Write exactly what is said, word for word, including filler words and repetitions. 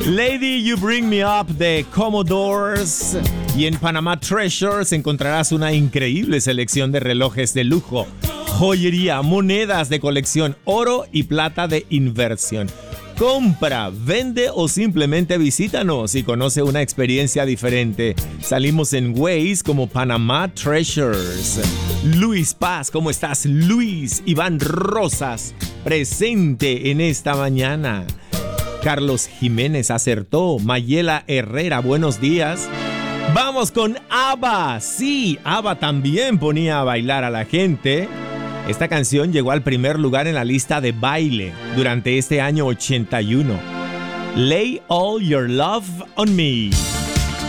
Lady, You Bring Me Up de Commodores. Y en Panama Treasures encontrarás una increíble selección de relojes de lujo, joyería, monedas de colección, oro y plata de inversión. Compra, vende o simplemente visítanos y conoce una experiencia diferente. Salimos en Waze como Panama Treasures. Luis Paz, ¿cómo estás? Luis Iván Rosas, presente en esta mañana. Carlos Jiménez acertó. Mayela Herrera, buenos días. Vamos con ABBA. Sí, ABBA también ponía a bailar a la gente. Esta canción llegó al primer lugar en la lista de baile durante este año ochenta y uno. Lay All Your Love on Me.